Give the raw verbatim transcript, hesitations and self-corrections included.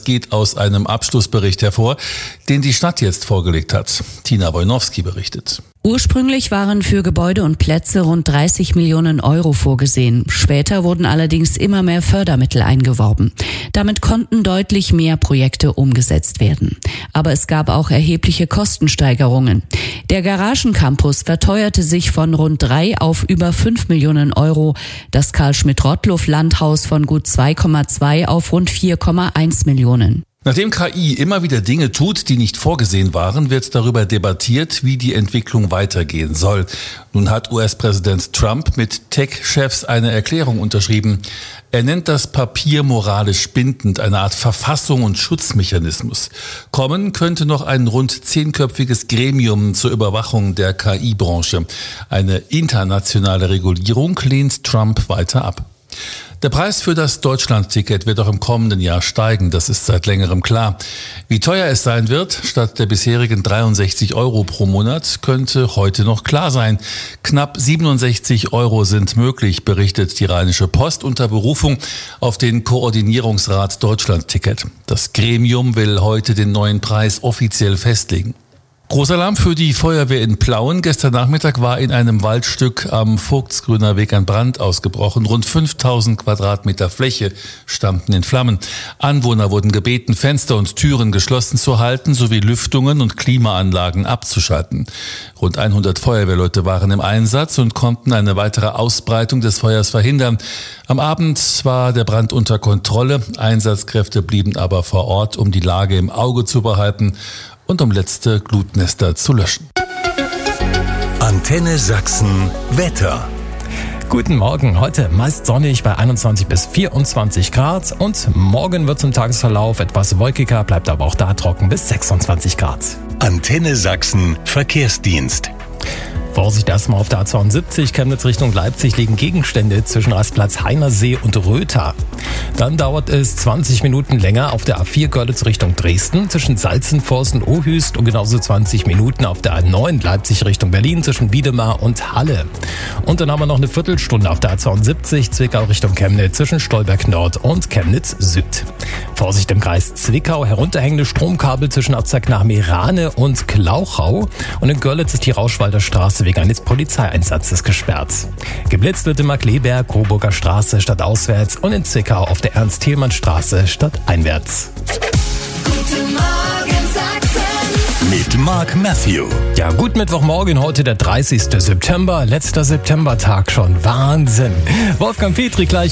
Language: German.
Das geht aus einem Abschlussbericht hervor, den die Stadt jetzt vorgelegt hat. Tina Wojnowski berichtet. Ursprünglich waren für Gebäude und Plätze rund dreißig Millionen Euro vorgesehen. Später wurden allerdings immer mehr Fördermittel eingeworben. Damit konnten deutlich mehr Projekte umgesetzt werden. Aber es gab auch erhebliche Kostensteigerungen. Der Garagencampus verteuerte sich von rund drei auf über fünf Millionen Euro. Das Karl-Schmidt-Rottluff-Landhaus von gut zwei Komma zwei auf rund vier Komma eins Millionen. Nachdem K I immer wieder Dinge tut, die nicht vorgesehen waren, wird darüber debattiert, wie die Entwicklung weitergehen soll. Nun hat U S-Präsident Trump mit Tech-Chefs eine Erklärung unterschrieben. Er nennt das Papier moralisch bindend, eine Art Verfassung und Schutzmechanismus. Kommen könnte noch ein rund zehnköpfiges Gremium zur Überwachung der K I-Branche. Eine internationale Regulierung lehnt Trump weiter ab. Der Preis für das Deutschland-Ticket wird auch im kommenden Jahr steigen, das ist seit längerem klar. Wie teuer es sein wird, statt der bisherigen dreiundsechzig Euro pro Monat, könnte heute noch klar sein. Knapp siebenundsechzig Euro sind möglich, berichtet die Rheinische Post unter Berufung auf den Koordinierungsrat Deutschland-Ticket. Das Gremium will heute den neuen Preis offiziell festlegen. Großalarm für die Feuerwehr in Plauen. Gestern Nachmittag war in einem Waldstück am Vogtsgrüner Weg ein Brand ausgebrochen. Rund fünftausend Quadratmeter Fläche standen in Flammen. Anwohner wurden gebeten, Fenster und Türen geschlossen zu halten, sowie Lüftungen und Klimaanlagen abzuschalten. Rund hundert Feuerwehrleute waren im Einsatz und konnten eine weitere Ausbreitung des Feuers verhindern. Am Abend war der Brand unter Kontrolle. Einsatzkräfte blieben aber vor Ort, um die Lage im Auge zu behalten und um letzte Glutnester zu löschen. Antenne Sachsen Wetter. Guten Morgen, heute meist sonnig bei einundzwanzig bis vierundzwanzig Grad und morgen wird zum Tagesverlauf etwas wolkiger, bleibt aber auch da trocken bis sechsundzwanzig Grad. Antenne Sachsen Verkehrsdienst. Vorsicht erstmal auf der A zweiundsiebzig, Chemnitz Richtung Leipzig liegen Gegenstände zwischen Rastplatz Heinersee und Rötha. Dann dauert es zwanzig Minuten länger auf der A vier Görlitz Richtung Dresden zwischen Salzenforst und Ohüst und genauso zwanzig Minuten auf der A neun Leipzig Richtung Berlin zwischen Wiedemar und Halle. Und dann haben wir noch eine Viertelstunde auf der A zweiundsiebzig Zwickau Richtung Chemnitz zwischen Stolberg Nord und Chemnitz Süd. Vorsicht im Kreis Zwickau, herunterhängende Stromkabel zwischen Abzack nach Merane und Klauchau und in Görlitz ist die Rauschwalder Straße wegen eines Polizeieinsatzes gesperrt. Geblitzt wird in Markleberg, Coburger Straße stadtauswärts und in Zwickau auf der Ernst-Thielmann-Straße stadteinwärts. Guten Morgen Sachsen mit Mark Matthew. Ja, gut Mittwochmorgen, heute der dreißigster September, letzter Septembertag schon. Wahnsinn. Wolfgang Petri gleich.